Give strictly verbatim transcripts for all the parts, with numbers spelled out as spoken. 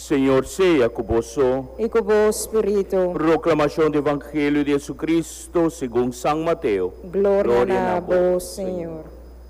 Senhor seja convosco. e com o vosso espírito. Proclamação do Evangelho de Jesus Cristo segundo São Mateus. Glória a vós, Senhor.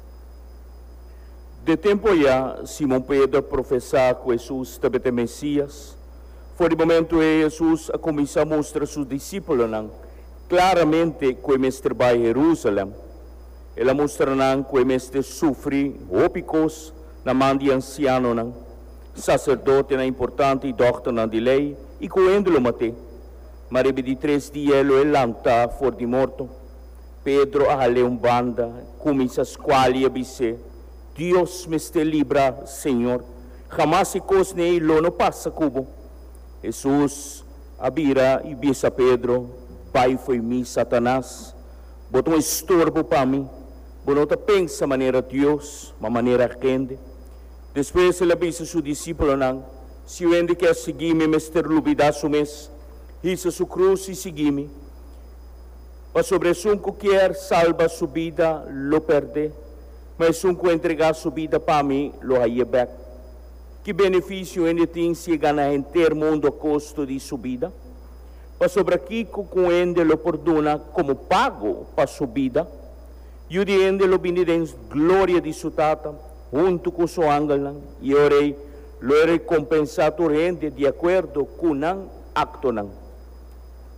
De tempo já, Simão Pedro professava que Jesus estava o Messias. Foi o momento em que Jesus começou a mostrar a seus discípulos claramente que o mestre vai a Jerusalém. Ele mostrou que o mestre sofre ópicos na mão de anciano, sacerdote importante e doutor de lei, e que ele lo matou. Mas de três dias ele lanta fora de morto. Pedro a um banda, começa a escolher a dizer: Deus me está livra, Senhor. Jamás se cosne lo não passa cubo. Jesus abira e disse a Pedro: Pai foi mim, Satanás. Botou um estorbo para mim. Botou pensa maneira Deus, uma maneira quente. Depois ele disse a seu discípulo: Se o ende quer seguir-me, mestre lubida su mes, hissa su cruz e seguir-me. Mas sobre um que quer salva sua vida, lo perde. Mas um que entregar sua vida para mim, lo haia back. Que benefício ele tem se ganhar inteiro mundo a custo de sua vida? Mas sobre aqui que ele lo perdona como pago para sua vida, e o de ele lo benedem glória de sua tata, junto com seu ángel, e orei, lo é recompensado rende de acordo com o acto.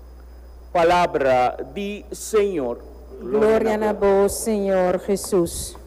Palavra de Senhor. Glória a vós, Senhor Jesus.